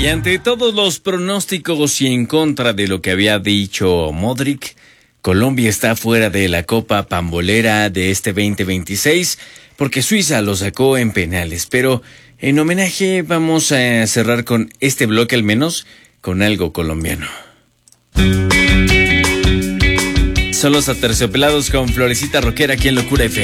Y ante todos los pronósticos y en contra de lo que había dicho Modric, Colombia está fuera de la Copa Pambolera de este 2026 porque Suiza lo sacó en penales. Pero en homenaje vamos a cerrar con este bloque, al menos con algo colombiano. Son los Aterciopelados con Florecita Rockera aquí en Locura FM.